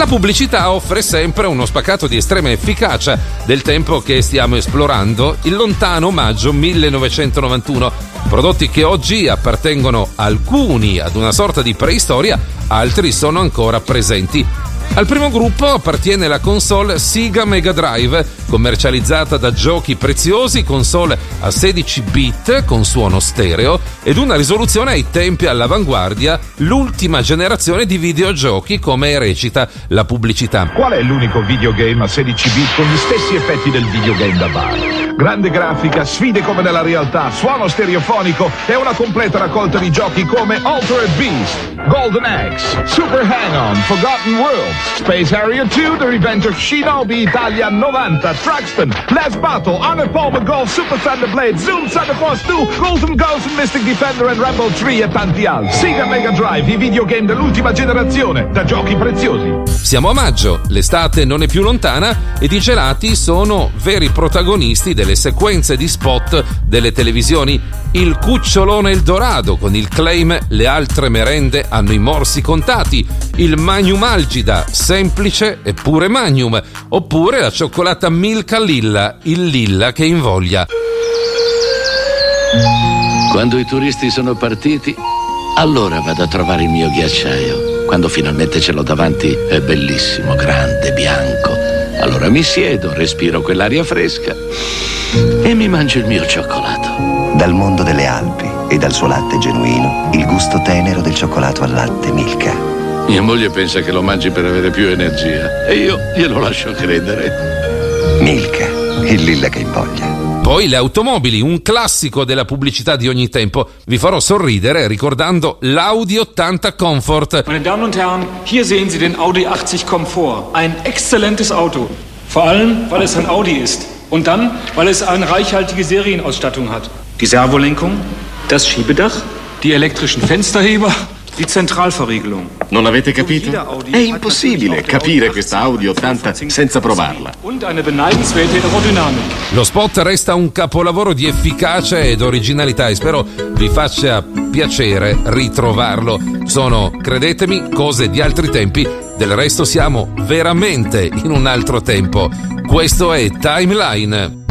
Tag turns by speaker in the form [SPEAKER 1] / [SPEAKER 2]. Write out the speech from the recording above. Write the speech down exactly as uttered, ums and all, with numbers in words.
[SPEAKER 1] La pubblicità offre sempre uno spaccato di estrema efficacia del tempo che stiamo esplorando, il lontano maggio millenovecentonovantuno. Prodotti che oggi appartengono alcuni ad una sorta di preistoria, altri sono ancora presenti. Al primo gruppo appartiene la console Sega Mega Drive, commercializzata da Giochi Preziosi, console a sedici bit con suono stereo ed una risoluzione ai tempi all'avanguardia, l'ultima generazione di videogiochi, come recita la pubblicità.
[SPEAKER 2] Qual è l'unico videogame a sedici bit con gli stessi effetti del videogame da bar? Grande grafica, sfide come nella realtà, suono stereofonico e una completa raccolta di giochi come Altered Beast, Golden Axe, Super Hang-On, Forgotten Worlds, Space Harrier due, The Revenge of Shinobi Italia novanta, Truxton, Last Battle, Honor Palmer Golf, Super Thunder Blade, Zoom, Thunder Force due, Golden Ghost, Mystic Defender and Rumble tre e tanti altri. Sega Mega Drive, i videogame dell'ultima generazione, da Giochi Preziosi.
[SPEAKER 1] Siamo a maggio, l'estate non è più lontana ed i gelati sono veri protagonisti delle sequenze di spot delle televisioni. Il cucciolone Eldorado con il claim "le altre merende hanno i morsi contati", il Magnum Algida, semplice eppure Magnum, oppure la cioccolata Milka Lilla, il lilla che invoglia.
[SPEAKER 3] Quando i turisti sono partiti, allora vado a trovare il mio ghiacciaio. Quando finalmente ce l'ho davanti è bellissimo, grande, bianco. Allora mi siedo, respiro quell'aria fresca e mi mangio il mio cioccolato.
[SPEAKER 4] Dal mondo delle Alpi e dal suo latte genuino, il gusto tenero del cioccolato al latte Milka.
[SPEAKER 3] Mia moglie pensa che lo mangi per avere più energia e io glielo lascio credere.
[SPEAKER 4] Milka, il lilla che invoglia.
[SPEAKER 1] Poi le automobili, un classico della pubblicità di ogni tempo. Vi farò sorridere ricordando l'Audi ottanta Comfort.
[SPEAKER 5] Meine Damen und Herren, hier sehen Sie den Audi achtzig Comfort. Ein exzellentes Auto. Vor allem, weil es ein Audi ist. Und dann, weil es eine reichhaltige Serienausstattung hat. Die Servolenkung, das Schiebedach, die elektrischen Fensterheber, die Zentralverriegelung.
[SPEAKER 6] Non avete capito? È impossibile capire questa Audi ottanta senza provarla.
[SPEAKER 5] Und eine beneidenswerte Aerodynamik.
[SPEAKER 1] Lo spot resta un capolavoro di efficacia ed originalità e spero vi faccia piacere ritrovarlo. Sono, credetemi, cose di altri tempi. Del resto siamo veramente in un altro tempo. Questo è Timeline.